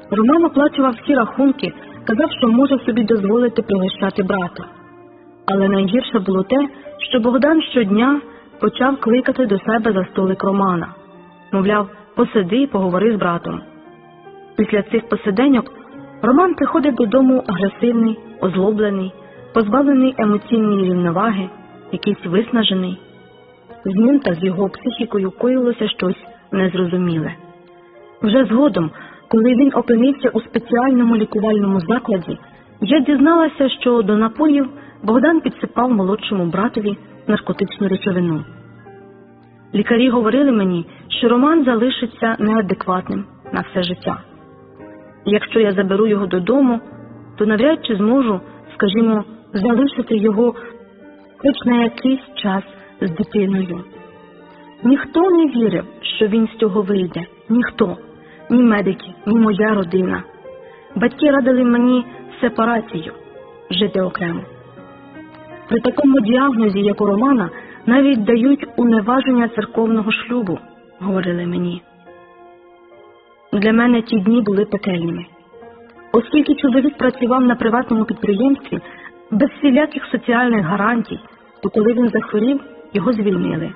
Роман оплачував всі рахунки, казав, що може собі дозволити пригощати брата. Але найгірше було те, що Богдан щодня почав кликати до себе за столик Романа. Мовляв, посиди і поговори з братом. Після цих посиденьок Роман приходив додому агресивний, озлоблений, позбавлений емоційної рівноваги, якийсь виснажений. З ним та з його психікою коїлося щось незрозуміле. Вже згодом, коли він опинився у спеціальному лікувальному закладі, я дізналася, що до напоїв Богдан підсипав молодшому братові наркотичну речовину. Лікарі говорили мені, що Роман залишиться неадекватним на все життя. Якщо я заберу його додому, то навряд чи зможу, скажімо, залишити його хоч на якийсь час з дитиною. Ніхто не вірив, що він з цього вийде. Ніхто. Ні медики, ні моя родина. Батьки радили мені сепарацію, жити окремо. При такому діагнозі, як у Романа, навіть дають уневаження церковного шлюбу, говорили мені. Для мене ті дні були пекельними. Оскільки чоловік працював на приватному підприємстві, без всіляких соціальних гарантій, то коли він захворів, його звільнили.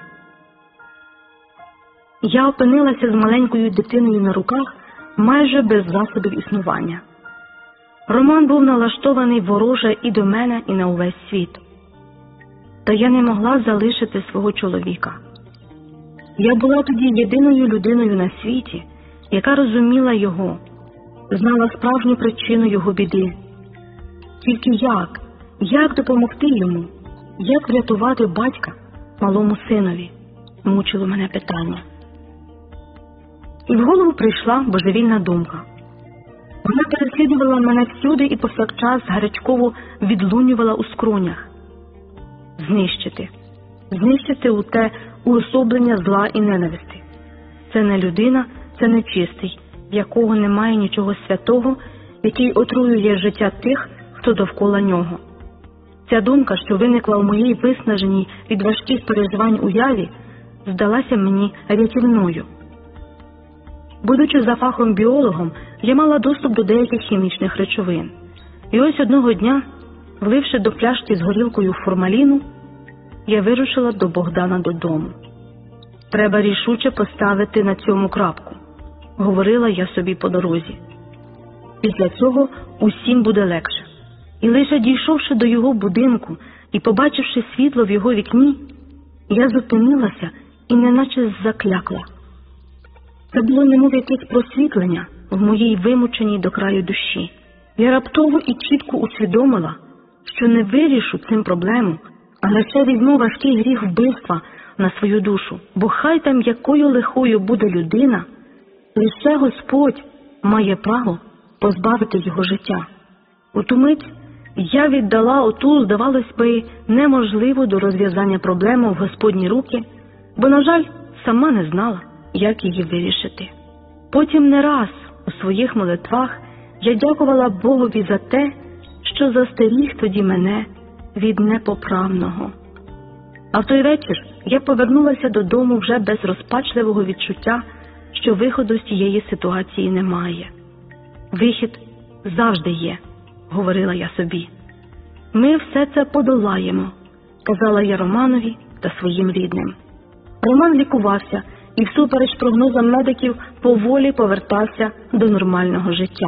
Я опинилася з маленькою дитиною на руках майже без засобів існування. Роман був налаштований вороже і до мене, і на увесь світ. Та я не могла залишити свого чоловіка. Я була тоді єдиною людиною на світі, яка розуміла його, знала справжню причину його біди. Тільки як допомогти йому, як врятувати батька малому синові, мучило мене питання. І в голову прийшла божевільна думка. Вона переслідувала мене всюди і повсякчас гарячково відлунювала у скронях. Знищити у те уособлення зла і ненависти. Це не людина, це нечистий, в якого немає нічого святого, який отруює життя тих, хто довкола нього. Ця думка, що виникла у моїй виснаженій від важких переживань уяві, здалася мені рятівною. Будучи за фахом біологом, я мала доступ до деяких хімічних речовин. І ось одного дня, вливши до пляшки з горілкою формаліну, я вирушила до Богдана додому. Треба рішуче поставити на цьому крапку, говорила я собі по дорозі. Після цього усім буде легше. І лише дійшовши до його будинку і побачивши світло в його вікні, я зупинилася і неначе заклякла. Це було немов якесь просвітлення в моїй вимученій до краю душі. Я раптово і чітко усвідомила, що не вирішу цим проблему, а лише візьму важкий гріх вбивства на свою душу. Бо хай там якою лихою буде людина, лише Господь має право позбавити його життя. У ту мить я віддала оту, здавалось би, неможливу до розв'язання проблему в Господні руки, бо, на жаль, сама не знала, як її вирішити. Потім не раз у своїх молитвах я дякувала Богові за те, що застеріг тоді мене від непоправного. А в той вечір я повернулася додому вже без розпачливого відчуття, що виходу з цієї ситуації немає. Вихід завжди є, говорила я собі. Ми все це подолаємо, казала я Романові та своїм рідним. Роман лікувався і всупереч прогнозам медиків поволі повертався до нормального життя.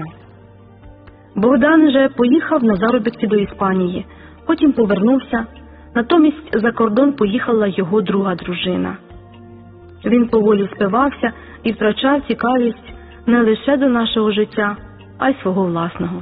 Богдан же поїхав на заробітки до Іспанії, потім повернувся, натомість за кордон поїхала його друга дружина. Він поволі спивався і втрачав цікавість не лише до нашого життя, а й свого власного.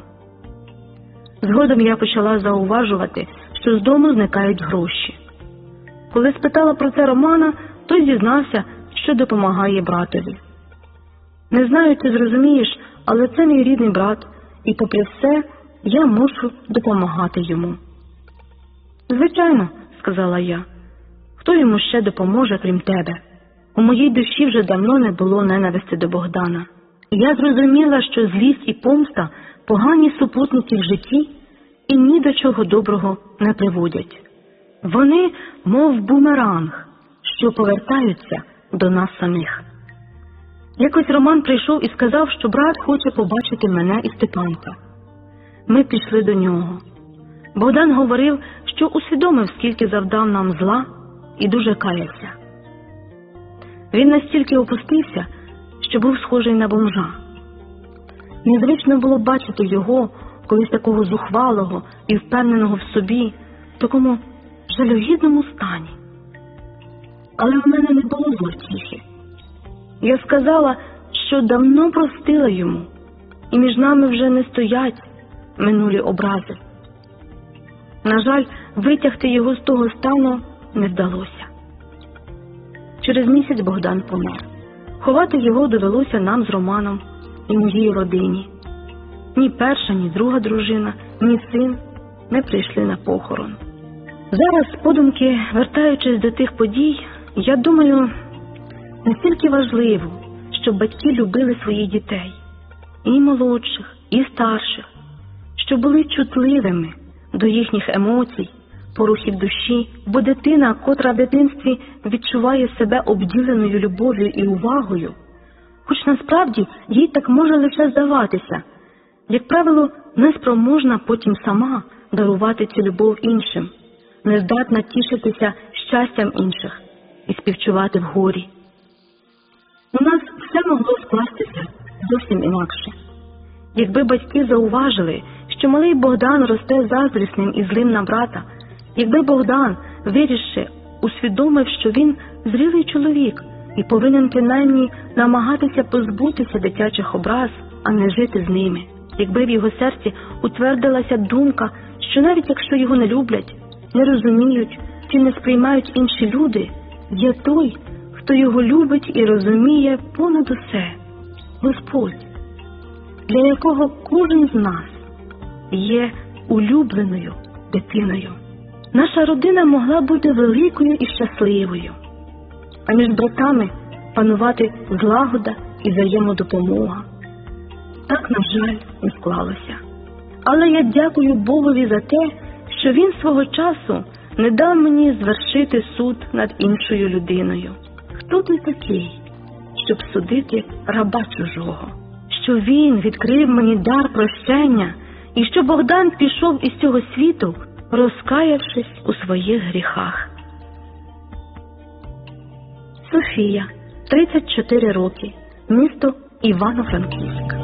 Згодом я почала зауважувати, що з дому зникають гроші. Коли спитала про це Романа, той зізнався, що допомагає братові. Не знаю, чи зрозумієш, але це мій рідний брат, і попри все я мушу допомагати йому. Звичайно, сказала я, хто йому ще допоможе, крім тебе? У моїй душі вже давно не було ненависти до Богдана. Я зрозуміла, що злість і помста – погані супутники в житті і ні до чого доброго не приводять. Вони, мов бумеранг, що повертаються до нас самих. Якось Роман прийшов і сказав, що брат хоче побачити мене і Степанка. Ми пішли до нього. Богдан говорив, що усвідомив, скільки завдав нам зла, і дуже каявся. Він настільки опустився, що був схожий на бомжа. Незвично було бачити його, колись такого зухвалого і впевненого в собі, в такому жалюгідному стані. Але в мене не було злотіхи. Я сказала, що давно простила йому, і між нами вже не стоять минулі образи. На жаль, витягти його з того стану не вдалося. Через місяць Богдан помер. Ховати його довелося нам з Романом і моїй родині. Ні перша, ні друга дружина, ні син не прийшли на похорон. Зараз, подумки, вертаючись до тих подій, я думаю, настільки важливо, щоб батьки любили своїх дітей, і молодших, і старших, щоб були чутливими до їхніх емоцій, порухів душі, бо дитина, котра в дитинстві відчуває себе обділеною любов'ю і увагою, хоч насправді їй так може лише здаватися, як правило, неспроможна потім сама дарувати цю любов іншим, не здатна тішитися щастям інших і співчувати в горі. У нас все могло скластися зовсім інакше. Якби батьки зауважили, що малий Богдан росте заздрісним і злим на брата, якби Богдан, вирішивши, усвідомив, що він зрілий чоловік і повинен принаймні намагатися позбутися дитячих образ, а не жити з ними, якби в його серці утвердилася думка, що навіть якщо його не люблять, не розуміють чи не сприймають інші люди, є той, хто його любить і розуміє понад усе – Господь, для якого кожен з нас є улюбленою дитиною. Наша родина могла бути великою і щасливою, а між братами панувати злагода і взаємодопомога. Так, на жаль, не склалося. Але я дякую Богові за те, що Він свого часу не дав мені звершити суд над іншою людиною. Хто ти такий, щоб судити раба чужого? Що Він відкрив мені дар прощення, і що Богдан пішов із цього світу, розкаявшись у своїх гріхах. Софія, 34 роки, місто Івано-Франківськ.